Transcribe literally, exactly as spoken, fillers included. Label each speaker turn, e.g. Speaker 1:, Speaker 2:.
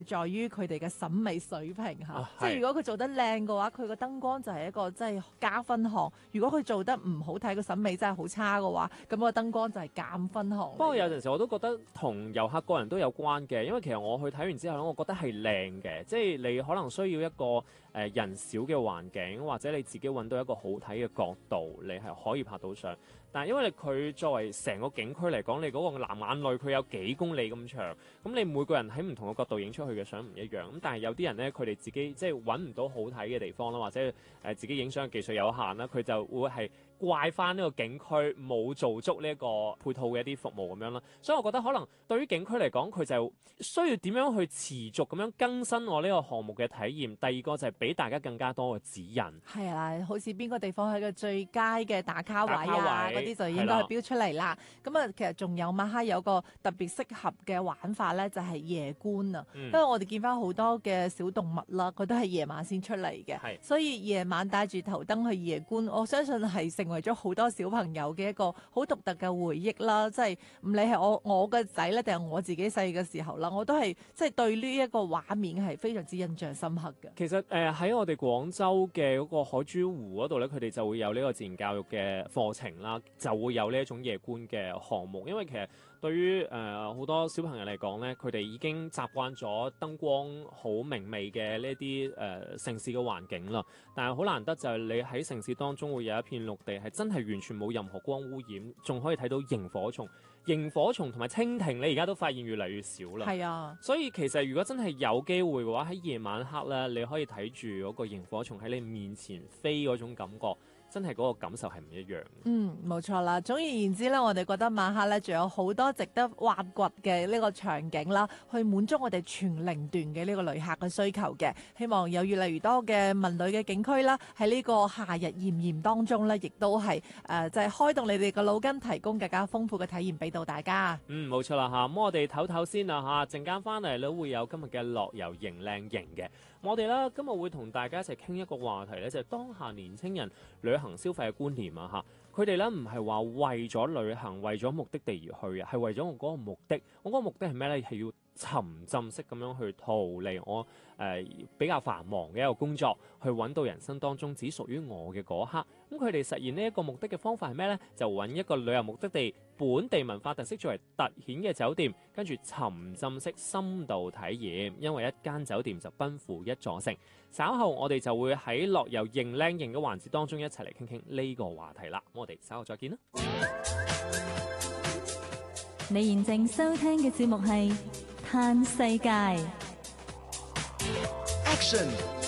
Speaker 1: 在於佢哋嘅審美水平嚇，
Speaker 2: 啊
Speaker 1: 即係如果佢做得靚嘅話，佢個燈光就係一個即係加分項；如果佢做得唔好睇，個審美真係好差嘅話，咁個燈光就係減分項。
Speaker 2: 不過有陣時我都覺得同遊客個人都有關嘅，因為其實我去睇完之後咧，我覺得係靚嘅，即係你可能需要一個誒、呃、人少嘅環境，或者你自己揾到一個好睇嘅角度，你係可以拍到相。但係因為佢作為成個景區嚟講，你嗰個藍眼淚佢有幾公里咁長，咁你每個人喺唔同嘅角度影出去嘅相唔一樣。咁但係有啲人咧，佢哋自己即係揾唔到好睇嘅地方啦，或者誒、呃、自己影相嘅技術有限啦，佢就會係怪翻呢個景區冇做足呢一個配套嘅一啲服務咁樣啦。所以我覺得可能對於景區嚟講，佢就需要點樣去持續咁樣更新我呢個項目嘅體驗。第二個就係俾大家更加多嘅指引。
Speaker 1: 係啊，好似邊個地方係個最佳嘅打卡位啊，嗰啲就應該係標出嚟啦。咁啊，其實仲有馬哈有個特別適合嘅玩法咧，就係夜觀啊。
Speaker 2: 嗯、
Speaker 1: 因為我哋見翻好多嘅小動物啦，佢都係夜晚先出嚟嘅，所以夜晚帶住頭燈去夜觀，我相信係成為咗好多小朋友嘅一個好獨特嘅回憶啦。即係唔理係我我個仔咧，定係我自己細嘅時候啦，我都係即係對呢一個畫面係非常之印象深刻嘅。
Speaker 2: 其實誒喺、呃、我哋廣州嘅嗰個海珠湖嗰度咧，佢哋就會有呢個自然教育嘅課程啦，就會有呢一種夜觀嘅項目。因為其實對於誒好多小朋友嚟講咧，佢哋已經習慣咗燈光好明媚嘅呢啲誒城市嘅環境啦。但係好難得就係你喺城市當中會有一片綠地係真係完全冇任何光污染，仲可以睇到螢火蟲。螢火蟲同埋蜻蜓，你而家都發現越嚟越少啦。
Speaker 1: 係啊，
Speaker 2: 所以其實如果真係有機會嘅話，喺夜晚黑咧，你可以睇住嗰個螢火蟲喺你面前飛嗰種感覺。真係嗰個感受係唔一樣。
Speaker 1: 嗯，冇錯啦。總而言之咧，我哋覺得馬哈咧仲有好多值得挖掘嘅呢個場景啦，去滿足我哋全齡段嘅呢個旅客嘅需求嘅。希望有越嚟越多嘅文旅嘅景區啦，喺呢個夏日炎炎當中咧，亦都係誒就係開動你哋嘅腦筋，提供更加豐富嘅體驗俾到大家。
Speaker 2: 嗯，冇錯啦嚇。咁我哋唞唞先啦嚇，陣間翻嚟咧會有今日嘅樂遊型靚型嘅。我哋咧今日會同大家一齊傾一個話題咧，就係當下年青人旅行消費嘅觀念啊嚇，佢哋咧唔係話為咗旅行為咗目的地而去啊，係為咗我嗰個目的。我嗰個目的係咩咧？係要沉浸式咁樣去逃離我誒、呃、比較繁忙嘅一個工作，去揾到人生當中只屬於我嘅嗰刻。咁佢哋實現呢一個目的嘅方法係咩咧？就揾一個旅遊目的地本地文化特色作為突顯嘅酒店，跟住沉浸式深度體驗。因為一間酒店就奔赴一座城。稍後我哋就會喺樂遊型靚型嘅環節當中一齊嚟傾傾呢個話題啦。我哋稍後再見啦。
Speaker 3: 你現正收聽嘅節目係《嘆世界》。
Speaker 4: Action